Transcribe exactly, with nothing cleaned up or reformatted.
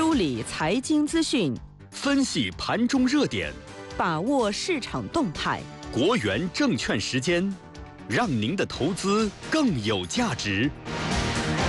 梳理财经资讯， 分析盘中热点， 把握市场动态。 国元证券时间，让您的投资更有价值。